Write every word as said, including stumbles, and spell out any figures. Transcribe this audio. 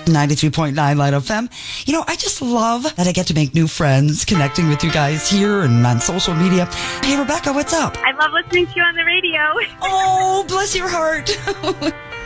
ninety-three point nine Light F M. You know, I just love that I get to make new friends connecting with you guys here and on social media. Hey, Rebecca, what's up? I love listening to you on the radio. Oh, bless your heart.